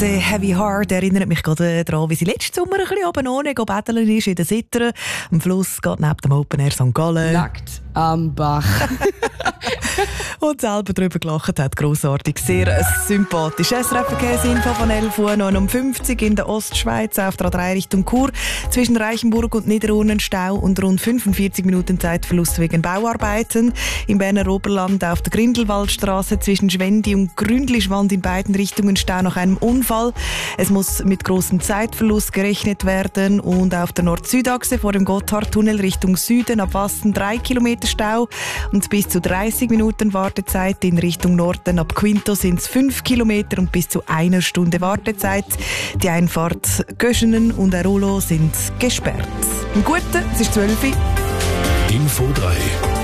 Der Heavy Heart erinnert mich gerade daran, wie sie letzten Sommer ein bisschen oben ohne betteln ist in der Sittern. Am Fluss geht neben dem Open Air St. Gallen. Nackt am Bach. Und selber darüber gelacht hat. Grossartig, sehr sympathisch. SRF-Verkehrsinfo von 11:59 Uhr in der Ostschweiz auf der A3 Richtung Chur. Zwischen Reichenburg und Niederurnen Stau und rund 45 Minuten Zeitverlust wegen Bauarbeiten. Im Berner Oberland auf der Grindelwaldstraße zwischen Schwendi und Gründlischwand in beiden Richtungen Stau nach einem Unfall. Es muss mit großem Zeitverlust gerechnet werden. Und auf der Nord-Süd-Achse vor dem Gotthardtunnel Richtung Süden ab Wasten 3 Kilometer Stau und bis zu 30 Minuten Wartezeit. In Richtung Norden ab Quinto sind es 5 Kilometer und bis zu 1 Stunde Wartezeit. Die Einfahrt Göschenen und Airolo sind gesperrt. Im Guten, es ist 12 Uhr. Info 3.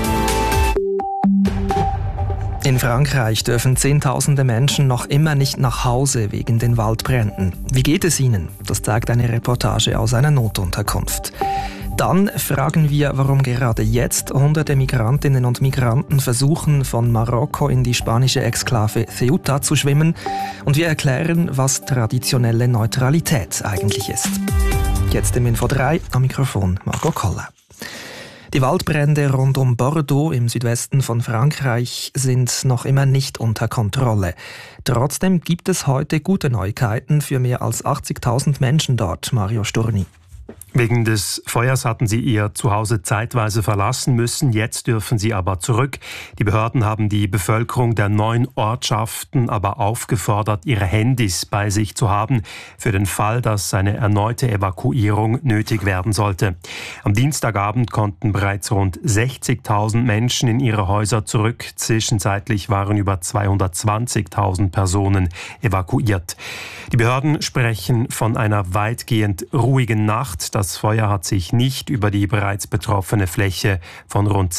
In Frankreich dürfen Zehntausende Menschen noch immer nicht nach Hause wegen den Waldbränden. Wie geht es ihnen? Das zeigt eine Reportage aus einer Notunterkunft. Dann fragen wir, warum gerade jetzt hunderte Migrantinnen und Migranten versuchen, von Marokko in die spanische Exklave Ceuta zu schwimmen. Und wir erklären, was traditionelle Neutralität eigentlich ist. Jetzt im Info 3, am Mikrofon Margot Koller. Die Waldbrände rund um Bordeaux im Südwesten von Frankreich sind noch immer nicht unter Kontrolle. Trotzdem gibt es heute gute Neuigkeiten für mehr als 80.000 Menschen dort, Mario Sturni. Wegen des Feuers hatten sie ihr Zuhause zeitweise verlassen müssen. Jetzt dürfen sie aber zurück. Die Behörden haben die Bevölkerung der 9 Ortschaften aber aufgefordert, ihre Handys bei sich zu haben, für den Fall, dass eine erneute Evakuierung nötig werden sollte. Am Dienstagabend konnten bereits rund 60.000 Menschen in ihre Häuser zurück. Zwischenzeitlich waren über 220.000 Personen evakuiert. Die Behörden sprechen von einer weitgehend ruhigen Nacht. Das Feuer hat sich nicht über die bereits betroffene Fläche von rund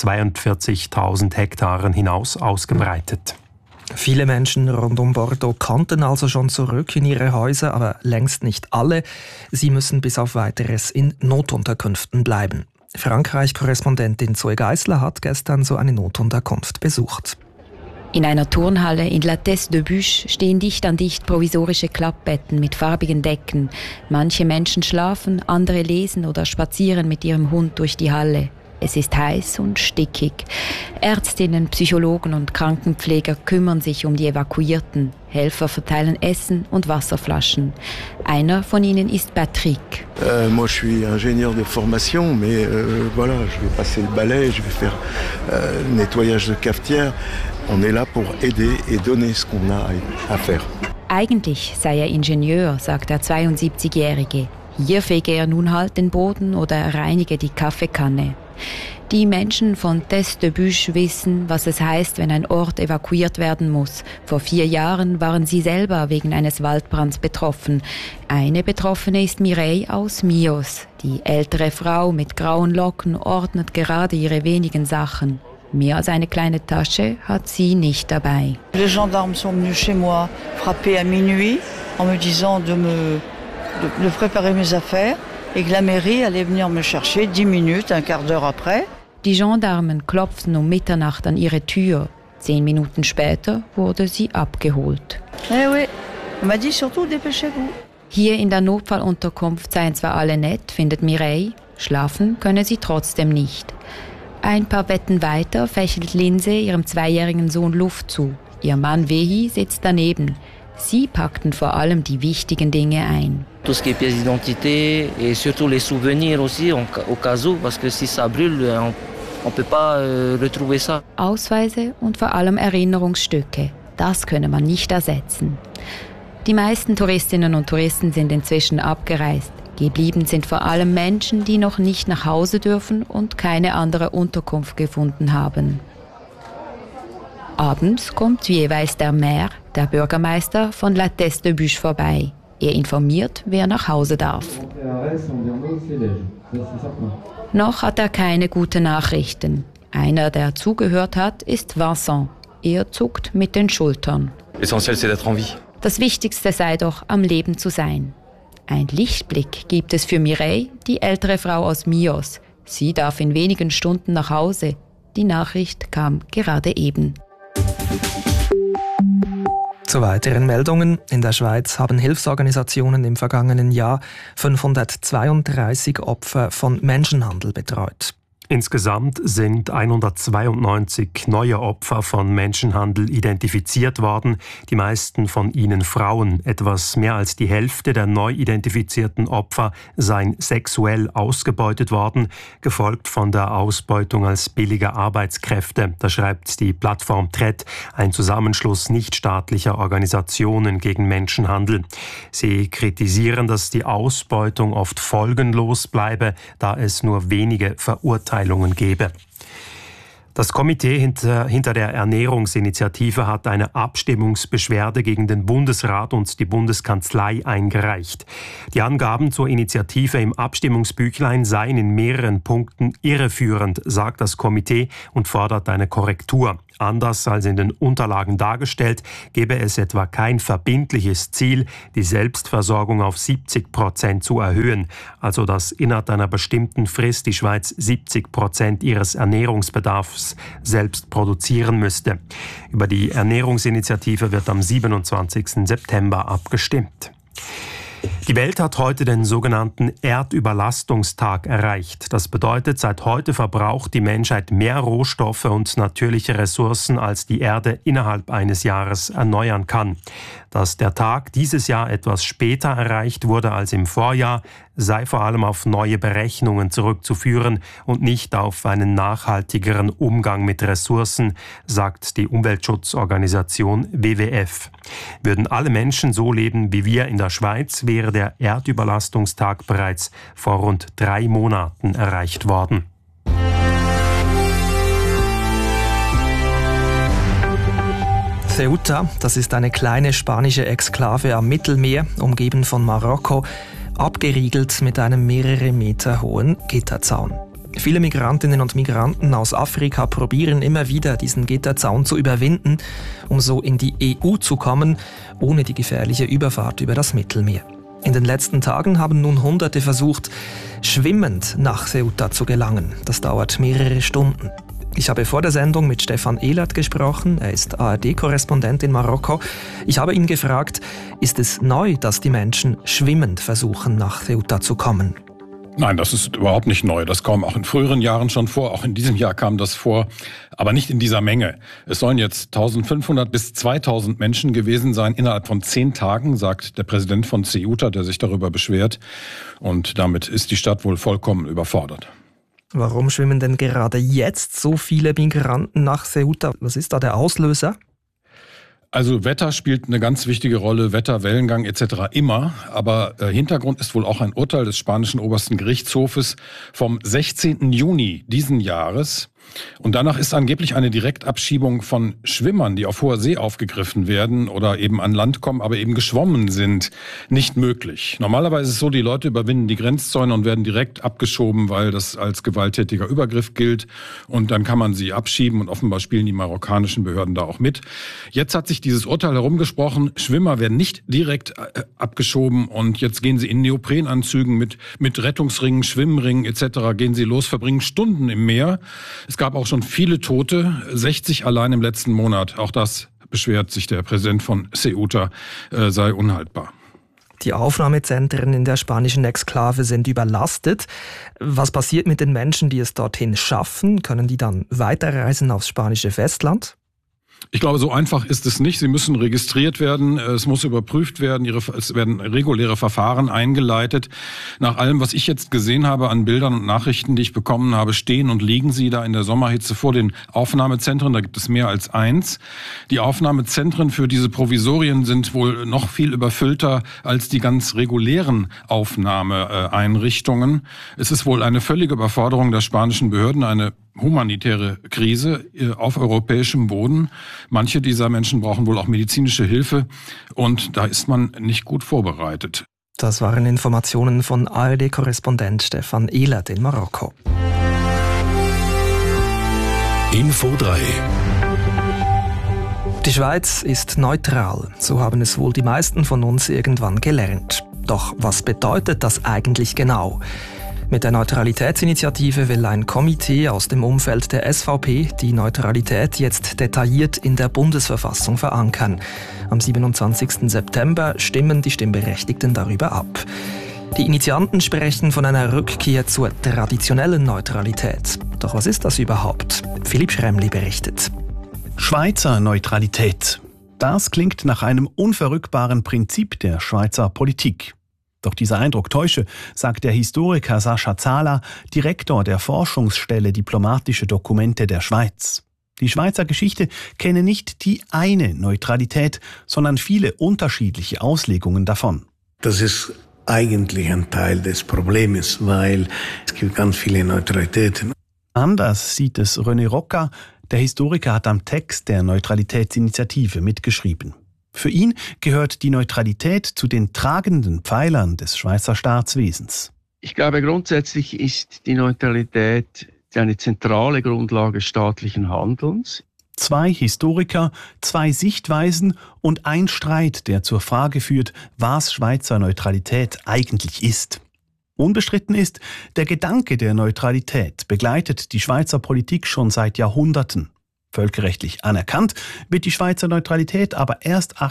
42.000 Hektaren hinaus ausgebreitet. Viele Menschen rund um Bordeaux konnten also schon zurück in ihre Häuser, aber längst nicht alle. Sie müssen bis auf Weiteres in Notunterkünften bleiben. Frankreich-Korrespondentin Zoe Geisler hat gestern so eine Notunterkunft besucht. In einer Turnhalle in La Teste de Buche stehen dicht an dicht provisorische Klappbetten mit farbigen Decken. Manche Menschen schlafen, andere lesen oder spazieren mit ihrem Hund durch die Halle. Es ist heiß und stickig. Ärztinnen, Psychologen und Krankenpfleger kümmern sich um die Evakuierten. Helfer verteilen Essen und Wasserflaschen. Einer von ihnen ist Patrick. Moi, je suis ingénieur de formation, mais voilà, je vais passer le balai, je vais faire le nettoyage de cafetière. On est là pour aider et donner ce qu'on a à faire. Eigentlich sei er Ingenieur, sagt der 72-Jährige. Hier fege er nun halt den Boden oder reinige die Kaffeekanne. Die Menschen von Teste de Buche wissen, was es heißt, wenn ein Ort evakuiert werden muss. Vor 4 Jahren waren sie selber wegen eines Waldbrands betroffen. Eine Betroffene ist Mireille aus Mios. Die ältere Frau mit grauen Locken ordnet gerade ihre wenigen Sachen. Mehr als eine kleine Tasche hat sie nicht dabei. Les gendarmes sont venus chez moi frapper à minuit en me disant de préparer mes affaires et que la mairie allait venir me chercher 10 minutes, un quart d'heure après. Die Gendarmen klopften um Mitternacht an ihre Tür. 10 Minuten später wurde sie abgeholt. Eh oui, on m'a dit surtout dépêchez-vous. Hier in der Notfallunterkunft seien zwar alle nett, findet Mireille, schlafen könne sie trotzdem nicht. Ein paar Betten weiter fächelt Linse ihrem 2-jährigen Sohn Luft zu. Ihr Mann Wehi sitzt daneben. Sie packten vor allem die wichtigen Dinge ein. Tout ce qui est pièces d'identité et surtout les souvenirs aussi au cas où, parce que si ça brûle, on peut pas retrouver ça. Ausweise und vor allem Erinnerungsstücke. Das könne man nicht ersetzen. Die meisten Touristinnen und Touristen sind inzwischen abgereist. Geblieben sind vor allem Menschen, die noch nicht nach Hause dürfen und keine andere Unterkunft gefunden haben. Abends kommt jeweils der Maire, der Bürgermeister von La Teste de Buche, vorbei. Er informiert, wer nach Hause darf. Noch hat er keine guten Nachrichten. Einer, der zugehört hat, ist Vincent. Er zuckt mit den Schultern. L'essentiel, c'est d'être en vie. Das Wichtigste sei doch, am Leben zu sein. Ein Lichtblick gibt es für Mireille, die ältere Frau aus Mios. Sie darf in wenigen Stunden nach Hause. Die Nachricht kam gerade eben. Zu weiteren Meldungen. In der Schweiz haben Hilfsorganisationen im vergangenen Jahr 532 Opfer von Menschenhandel betreut. Insgesamt sind 192 neue Opfer von Menschenhandel identifiziert worden, die meisten von ihnen Frauen. Etwas mehr als die Hälfte der neu identifizierten Opfer seien sexuell ausgebeutet worden, gefolgt von der Ausbeutung als billige Arbeitskräfte. Das schreibt die Plattform TRED, ein Zusammenschluss nichtstaatlicher Organisationen gegen Menschenhandel. Sie kritisieren, dass die Ausbeutung oft folgenlos bleibe, da es nur wenige Verurteilungen gebe. Das Komitee hinter der Ernährungsinitiative hat eine Abstimmungsbeschwerde gegen den Bundesrat und die Bundeskanzlei eingereicht. Die Angaben zur Initiative im Abstimmungsbüchlein seien in mehreren Punkten irreführend, sagt das Komitee und fordert eine Korrektur. Anders als in den Unterlagen dargestellt, gebe es etwa kein verbindliches Ziel, die Selbstversorgung auf 70% zu erhöhen, also dass innerhalb einer bestimmten Frist die Schweiz 70% ihres Ernährungsbedarfs selbst produzieren müsste. Über die Ernährungsinitiative wird am 27. September abgestimmt. Die Welt hat heute den sogenannten Erdüberlastungstag erreicht. Das bedeutet, seit heute verbraucht die Menschheit mehr Rohstoffe und natürliche Ressourcen, als die Erde innerhalb eines Jahres erneuern kann. Dass der Tag dieses Jahr etwas später erreicht wurde als im Vorjahr, sei vor allem auf neue Berechnungen zurückzuführen und nicht auf einen nachhaltigeren Umgang mit Ressourcen, sagt die Umweltschutzorganisation WWF. Würden alle Menschen so leben wie wir in der Schweiz, wäre der Erdüberlastungstag bereits vor rund 3 Monaten erreicht worden. Ceuta, das ist eine kleine spanische Exklave am Mittelmeer, umgeben von Marokko, abgeriegelt mit einem mehrere Meter hohen Gitterzaun. Viele Migrantinnen und Migranten aus Afrika probieren immer wieder, diesen Gitterzaun zu überwinden, um so in die EU zu kommen, ohne die gefährliche Überfahrt über das Mittelmeer. In den letzten Tagen haben nun Hunderte versucht, schwimmend nach Ceuta zu gelangen. Das dauert mehrere Stunden. Ich habe vor der Sendung mit Stefan Ehlert gesprochen. Er ist ARD-Korrespondent in Marokko. Ich habe ihn gefragt, ist es neu, dass die Menschen schwimmend versuchen, nach Ceuta zu kommen? Nein, das ist überhaupt nicht neu. Das kam auch in früheren Jahren schon vor. Auch in diesem Jahr kam das vor, aber nicht in dieser Menge. Es sollen jetzt 1500 bis 2000 Menschen gewesen sein innerhalb von 10 Tagen, sagt der Präsident von Ceuta, der sich darüber beschwert. Und damit ist die Stadt wohl vollkommen überfordert. Warum schwimmen denn gerade jetzt so viele Migranten nach Ceuta? Was ist da der Auslöser? Also Wetter spielt eine ganz wichtige Rolle, Wetter, Wellengang etc. immer. Aber Hintergrund ist wohl auch ein Urteil des spanischen obersten Gerichtshofes vom 16. Juni diesen Jahres. Und danach ist angeblich eine Direktabschiebung von Schwimmern, die auf hoher See aufgegriffen werden oder eben an Land kommen, aber eben geschwommen sind, nicht möglich. Normalerweise ist es so, die Leute überwinden die Grenzzäune und werden direkt abgeschoben, weil das als gewalttätiger Übergriff gilt. Und dann kann man sie abschieben und offenbar spielen die marokkanischen Behörden da auch mit. Jetzt hat sich dieses Urteil herumgesprochen, Schwimmer werden nicht direkt abgeschoben und jetzt gehen sie in Neoprenanzügen mit Rettungsringen, Schwimmringen etc. gehen sie los, verbringen Stunden im Meer. Es gab auch schon viele Tote, 60 allein im letzten Monat. Auch das beschwert sich der Präsident von Ceuta, sei unhaltbar. Die Aufnahmezentren in der spanischen Exklave sind überlastet. Was passiert mit den Menschen, die es dorthin schaffen? Können die dann weiterreisen aufs spanische Festland? Ich glaube, so einfach ist es nicht. Sie müssen registriert werden, es muss überprüft werden, es werden reguläre Verfahren eingeleitet. Nach allem, was ich jetzt gesehen habe an Bildern und Nachrichten, die ich bekommen habe, stehen und liegen sie da in der Sommerhitze vor den Aufnahmezentren. Da gibt es mehr als eins. Die Aufnahmezentren für diese Provisorien sind wohl noch viel überfüllter als die ganz regulären Aufnahmeeinrichtungen. Es ist wohl eine völlige Überforderung der spanischen Behörden, eine humanitäre Krise auf europäischem Boden. Manche dieser Menschen brauchen wohl auch medizinische Hilfe und da ist man nicht gut vorbereitet. Das waren Informationen von ARD-Korrespondent Stefan Ehlert in Marokko. Info 3. Die Schweiz ist neutral, so haben es wohl die meisten von uns irgendwann gelernt. Doch was bedeutet das eigentlich genau? Mit der Neutralitätsinitiative will ein Komitee aus dem Umfeld der SVP die Neutralität jetzt detailliert in der Bundesverfassung verankern. Am 27. September stimmen die Stimmberechtigten darüber ab. Die Initianten sprechen von einer Rückkehr zur traditionellen Neutralität. Doch was ist das überhaupt? Philipp Schremli berichtet. Schweizer Neutralität. Das klingt nach einem unverrückbaren Prinzip der Schweizer Politik. Doch dieser Eindruck täusche, sagt der Historiker Sascha Zahler, Direktor der Forschungsstelle Diplomatische Dokumente der Schweiz. Die Schweizer Geschichte kenne nicht die eine Neutralität, sondern viele unterschiedliche Auslegungen davon. Das ist eigentlich ein Teil des Problems, weil es gibt ganz viele Neutralitäten. Anders sieht es René Rocca. Der Historiker hat am Text der Neutralitätsinitiative mitgeschrieben. Für ihn gehört die Neutralität zu den tragenden Pfeilern des Schweizer Staatswesens. Ich glaube, grundsätzlich ist die Neutralität eine zentrale Grundlage staatlichen Handelns. 2 Historiker, 2 Sichtweisen und ein Streit, der zur Frage führt, was Schweizer Neutralität eigentlich ist. Unbestritten ist, der Gedanke der Neutralität begleitet die Schweizer Politik schon seit Jahrhunderten. Völkerrechtlich anerkannt wird die Schweizer Neutralität aber erst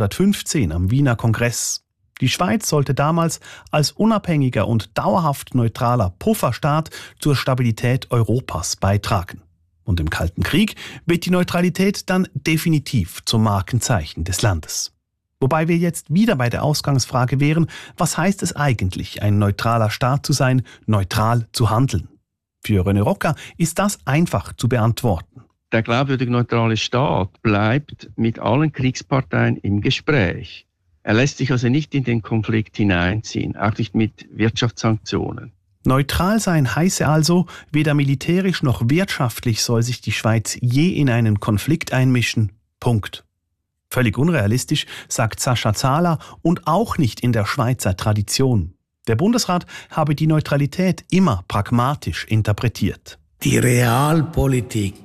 1815 am Wiener Kongress. Die Schweiz sollte damals als unabhängiger und dauerhaft neutraler Pufferstaat zur Stabilität Europas beitragen. Und im Kalten Krieg wird die Neutralität dann definitiv zum Markenzeichen des Landes. Wobei wir jetzt wieder bei der Ausgangsfrage wären, was heißt es eigentlich, ein neutraler Staat zu sein, neutral zu handeln? Für René Rocca ist das einfach zu beantworten. Der glaubwürdige neutrale Staat bleibt mit allen Kriegsparteien im Gespräch. Er lässt sich also nicht in den Konflikt hineinziehen, auch nicht mit Wirtschaftssanktionen. Neutral sein heiße also, weder militärisch noch wirtschaftlich soll sich die Schweiz je in einen Konflikt einmischen. Punkt. Völlig unrealistisch, sagt Sascha Zahler, und auch nicht in der Schweizer Tradition. Der Bundesrat habe die Neutralität immer pragmatisch interpretiert. Die Realpolitik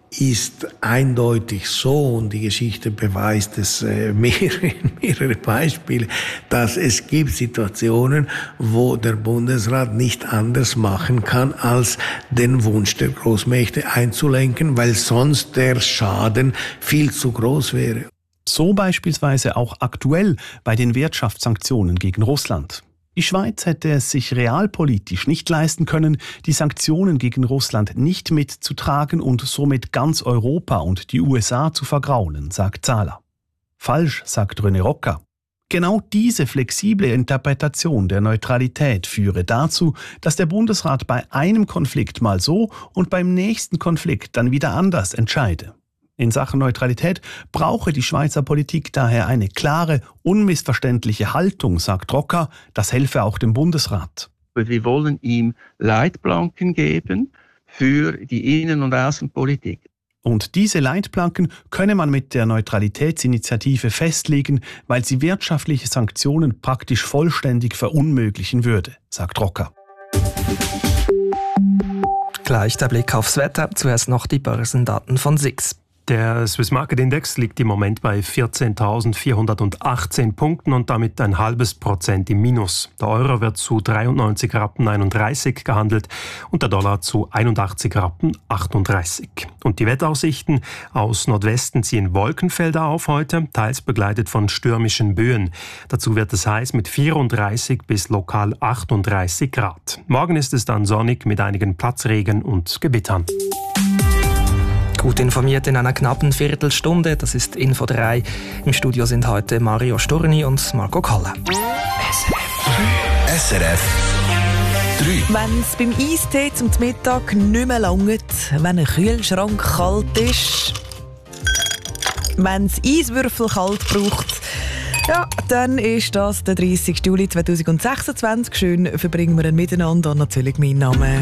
ist eindeutig so, und die Geschichte beweist es mehrere Beispiele, dass es gibt Situationen, wo der Bundesrat nicht anders machen kann, als den Wunsch der Großmächte einzulenken, weil sonst der Schaden viel zu groß wäre. So beispielsweise auch aktuell bei den Wirtschaftssanktionen gegen Russland. Die Schweiz hätte es sich realpolitisch nicht leisten können, die Sanktionen gegen Russland nicht mitzutragen und somit ganz Europa und die USA zu vergraulen, sagt Zahler. Falsch, sagt René Rocca. Genau diese flexible Interpretation der Neutralität führe dazu, dass der Bundesrat bei einem Konflikt mal so und beim nächsten Konflikt dann wieder anders entscheide. In Sachen Neutralität brauche die Schweizer Politik daher eine klare, unmissverständliche Haltung, sagt Rocca. Das helfe auch dem Bundesrat. Wir wollen ihm Leitplanken geben für die Innen- und Außenpolitik. Und diese Leitplanken könne man mit der Neutralitätsinitiative festlegen, weil sie wirtschaftliche Sanktionen praktisch vollständig verunmöglichen würde, sagt Rocca. Gleich der Blick aufs Wetter. Zuerst noch die Börsendaten von SIX. Der Swiss Market Index liegt im Moment bei 14.418 Punkten und damit 0,5% im Minus. Der Euro wird zu 93,31 Rappen gehandelt und der Dollar zu 81,38 Rappen. Und die Wetteraussichten: aus Nordwesten ziehen Wolkenfelder auf heute, teils begleitet von stürmischen Böen. Dazu wird es heiß mit 34 bis lokal 38 Grad. Morgen ist es dann sonnig mit einigen Platzregen und Gewittern. Gut informiert in einer knappen Viertelstunde, das ist Info 3. Im Studio sind heute Mario Sturni und Marco Koller. SRF 3. Wenn es beim Eistee zum Mittag nicht mehr langt, wenn ein Kühlschrank kalt ist, wenn es Eiswürfel kalt braucht, ja, dann ist das der 30. Juli 2026. Schön verbringen wir ihn miteinander. Und natürlich mein Name